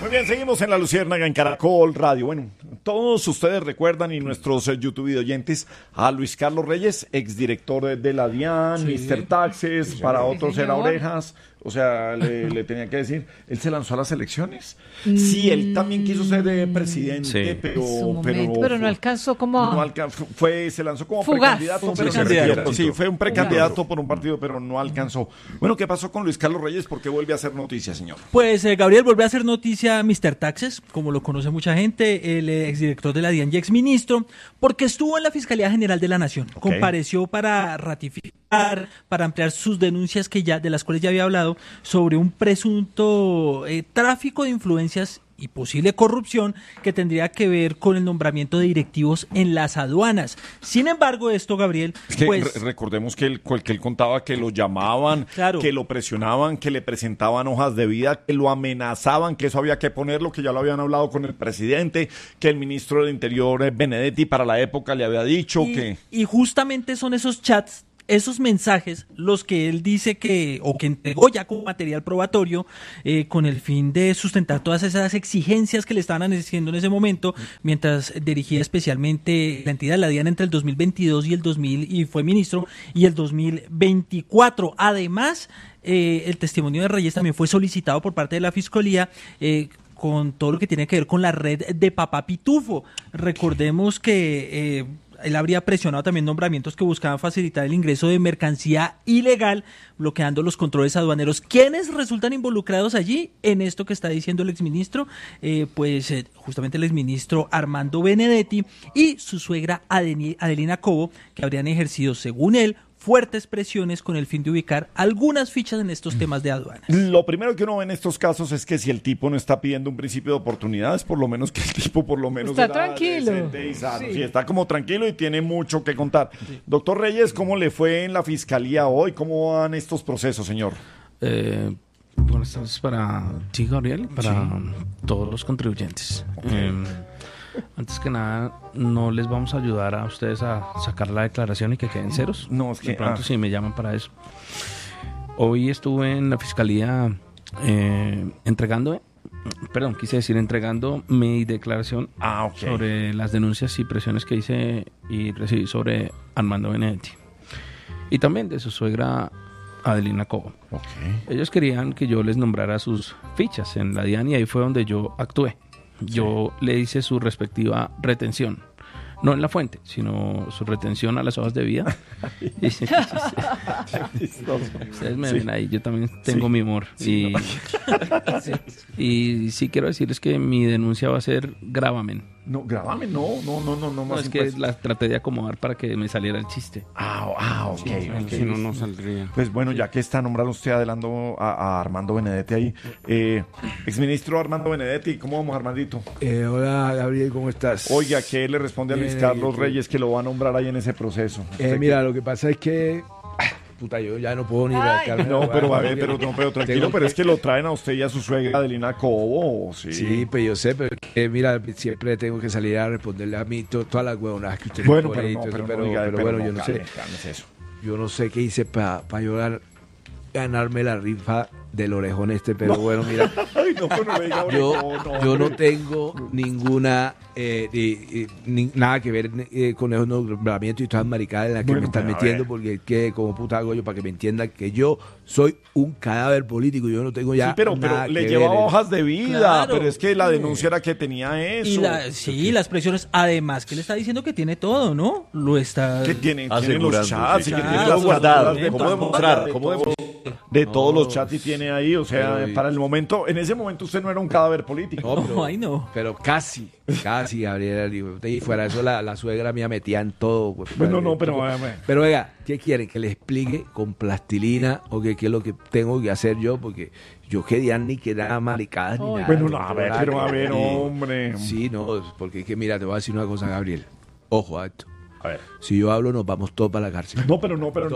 Muy bien, seguimos en La Luciérnaga en Caracol Radio. Bueno, todos ustedes recuerdan y nuestros YouTube oyentes a Luis Carlos Reyes, exdirector de la DIAN, sí. Mr. Taxes, para otros era Orejas. O sea, le tenía que decir, él se lanzó a las elecciones. Sí, él también quiso ser presidente, sí. pero no alcanzó como... se lanzó como precandidato. Sí, fue un precandidato por un partido, pero no alcanzó. Bueno, ¿qué pasó con Luis Carlos Reyes? ¿Por qué vuelve a hacer noticia, señor? Pues Gabriel, vuelve a hacer noticia Mr. Taxes, como lo conoce mucha gente, el exdirector de la DIAN y exministro, porque estuvo en la Fiscalía General de la Nación. Okay. Compareció para ratificar, para ampliar sus denuncias de las cuales ya había hablado, sobre un presunto tráfico de influencias y posible corrupción que tendría que ver con el nombramiento de directivos en las aduanas. Sin embargo, esto, Gabriel, es que recordemos que él contaba que lo llamaban, claro, que lo presionaban, que le presentaban hojas de vida, que lo amenazaban, que eso había que ponerlo, que ya lo habían hablado con el presidente, que el ministro del Interior, Benedetti, para la época le había dicho que... Y justamente son esos chats, esos mensajes, los que él dice que entregó ya como material probatorio con el fin de sustentar todas esas exigencias que le estaban haciendo en ese momento, mientras dirigía especialmente la entidad de la DIAN entre el 2022 y fue ministro, y el 2024. Además, el testimonio de Reyes también fue solicitado por parte de la Fiscalía, con todo lo que tiene que ver con la red de Papá Pitufo. Recordemos que... él habría presionado también nombramientos que buscaban facilitar el ingreso de mercancía ilegal, bloqueando los controles aduaneros. ¿Quiénes resultan involucrados allí en esto que está diciendo el exministro? Justamente el exministro Armando Benedetti y su suegra Adelina Cobo, que habrían ejercido, según él, fuertes presiones con el fin de ubicar algunas fichas en estos temas de aduanas. Lo primero que uno ve en estos casos es que si el tipo no está pidiendo un principio de oportunidades, por lo menos que el tipo por lo menos está tranquilo. Sí, está como tranquilo y tiene mucho que contar. Sí. Doctor Reyes, ¿cómo le fue en la Fiscalía hoy? ¿Cómo van estos procesos, señor? Buenas tardes para ti, Gabriel, para todos los contribuyentes. Okay. Antes que nada, no les vamos a ayudar a ustedes a sacar la declaración y que queden ceros. No, es que... De pronto sí me llaman para eso. Hoy estuve en la Fiscalía entregando mi declaración sobre las denuncias y presiones que hice y recibí sobre Armando Benedetti. Y también de su suegra Adelina Cobo. Okay. Ellos querían que yo les nombrara sus fichas en la DIAN y ahí fue donde yo actué. Yo le hice su respectiva retención, no en la fuente, sino su retención a las hojas de vida. Ustedes me ven ahí, yo también tengo mi humor. Y sí quiero decirles que mi denuncia va a ser gravamen. No, gravamen, no más. Es que la traté de acomodar para que me saliera el chiste. Ok. Si no, no saldría. Pues bueno, ya que está nombrando usted adelantando a Armando Benedetti ahí, exministro Armando Benedetti, ¿cómo vamos, Armandito? Hola, Gabriel, ¿cómo estás? Oiga, ¿qué le responde a Luis Carlos Reyes que lo va a nombrar ahí en ese proceso? Mira, lo que pasa es que... yo ya no puedo ni pero tranquilo, pero es que lo traen a usted y a su suegra Adelina Cobo, sí. Sí, pues yo sé, pero mira, siempre tengo que salir a responderle a mí todas las huevonadas que usted bueno, pero yo no sé. Eso. Yo no sé qué hice para yo ganarme la rifa del orejón pero bueno, mira. Yo no tengo ninguna nada que ver con esos nombramientos y todas las maricadas en las que me están metiendo, porque que como puta hago yo para que me entiendan que yo soy un cadáver político, yo no tengo ya pero le llevaba hojas de vida, claro, pero es que la denuncia era que tenía eso. Y las presiones, además que le está diciendo que tiene todo, ¿no? Lo está... Que tiene los chats, que tiene todo guardado. ¿Cómo demostrar? De todos los chats y tiene ahí, o sea, para el momento, en ese momento usted no era un cadáver político. Pero casi, Gabriel, y fuera de eso la suegra mía metía en todo. Pero oiga, ¿qué quieren? ¿Que les explique con plastilina o qué es lo que tengo que hacer yo? Porque yo quería ni que nada maricadas ni nada. Bueno, a ver, hombre. Sí, no, porque es que mira, te voy a decir una cosa, Gabriel. Ojo a esto. A ver. Si yo hablo, nos vamos todos para la cárcel. No, pero nosotros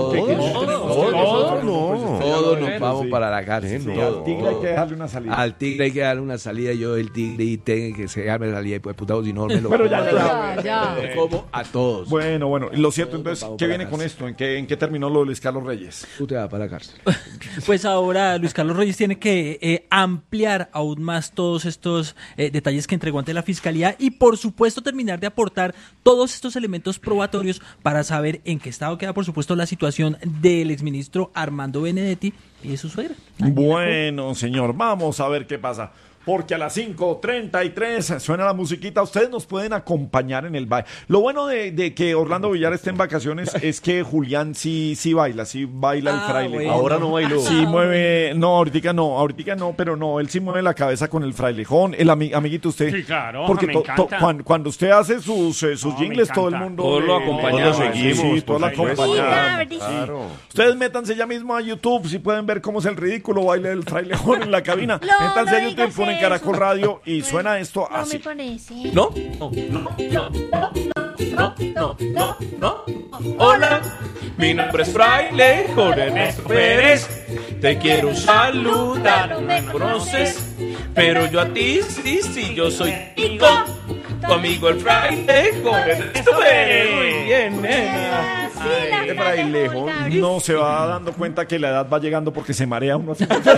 todos nos vamos para la cárcel. Al tigre hay que dejarle una salida. Al tigre hay que darle una salida. Yo, el tigre, y tengo que dejarme la salida. Y pues, putado, si no me lo pero ya. como a todos. Bueno. Lo cierto, entonces, ¿qué viene con esto? ¿En qué terminó lo de Luis Carlos Reyes? Tú te vas para la cárcel. Pues ahora Luis Carlos Reyes tiene que ampliar aún más todos estos detalles que entregó ante la Fiscalía y, por supuesto, terminar de aportar todos estos elementos probatorios para saber en qué estado queda, por supuesto, la situación del exministro Armando Benedetti y de su suegra. Bueno, señor, vamos a ver qué pasa. Porque a las 5:33 suena la musiquita. Ustedes nos pueden acompañar en el baile. Lo bueno de que Orlando Villar esté en vacaciones es que Julián sí baila el fraile. Bueno. Ahora no bailó. Sí mueve, no, ahorita no, pero no, él sí mueve la cabeza con el frailejón. El amiguito usted. Sí, claro, porque me encanta. cuando usted hace sus jingles, todo el mundo Todos lo acompañamos. Todos lo seguimos, todos lo acompañamos. Claro. Ustedes métanse ya mismo a YouTube si pueden ver cómo es el ridículo baile del frailejón en la cabina. Métanse a YouTube, ponen Caracol Radio y suena esto No así. me parece. ¿No? Hola, mi nombre es Fraile Jorge Ernesto Pérez. Te quiero saludar, no me conoces, pero yo a ti sí, yo soy Tico, tu amigo el Fraile Jorge Ernesto Pérez. Muy bien, nena. Este frailejón no se va dando cuenta que la edad va llegando porque se marea uno. Es verdad,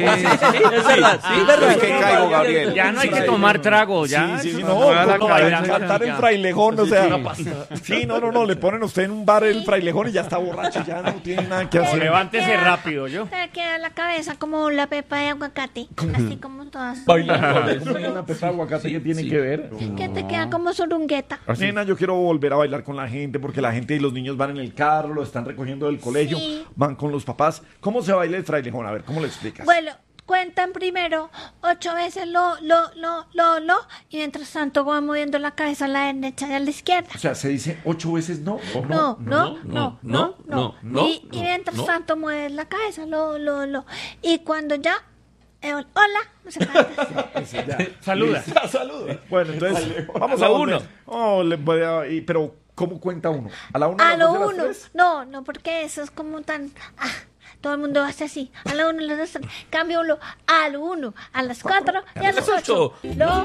Es que caigo, Gabriel. Ya no hay que tomar trago, ya. Sí, Eso no, da la no, cabeza, cantar ya. el frailejón, o sea. Sí, no, le ponen a usted en un bar el frailejón y ya está borracho, ya no tiene nada que O hacer. levántese rápido, yo. Te queda la cabeza como la pepa de aguacate. Así como todas. Una pepa de aguacate que tiene que ver. Que te queda como surungueta. Nena, yo quiero volver a bailar con la gente porque la gente y los niños van en el carro, lo están recogiendo del colegio, Sí. van con los papás. ¿Cómo se baila el frailejón? A ver, ¿cómo lo explicas? Bueno, cuentan primero 8 veces lo, y mientras tanto van moviendo la cabeza a la derecha y a la izquierda. O sea, se dice 8 veces no. ¿O No. Y mientras tanto mueves la cabeza, lo. Y cuando ya, hola, no se canta. Saluda. Saludos. Bueno, entonces, vamos A a la volver. uno. Oh, pero, ¿cómo cuenta uno? ¿A la 1? A lo 1. No, porque eso es como tan. Todo el mundo hace así. A la 1, a las 2, cambio uno. Al 1, a las 4 y a las 8. No.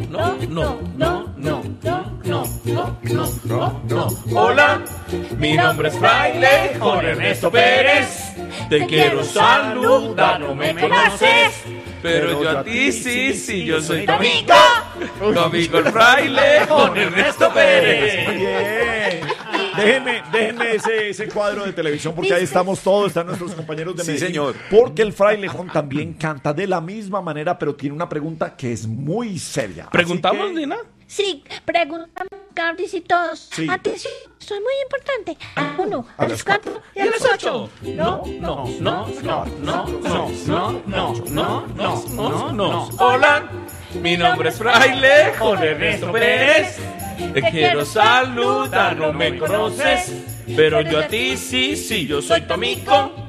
Hola, mi nombre es Fraile Jorge Ernesto Pérez. Te quiero saludar, no me conoces, pero yo a ti sí, yo soy tu amigo. Tu amigo el Fraile Jorge Ernesto Pérez. Bien. Déjenme ese cuadro de televisión porque ahí estamos todos, están nuestros compañeros de Medellín. señor. Porque el frailejón también canta de la misma manera, pero tiene una pregunta que es muy seria. Así ¿Preguntamos, que- Nina? Sí, preguntan, Gabris y todos. Sí. Atención, esto es muy importante. A 1, a las 4 y ¿Y a las 8. No. Hola, mi nombre es Fraile Jorge Ernesto Pérez. Te quiero saludar, no me conoces, pero yo a ti sí, yo soy tu amigo.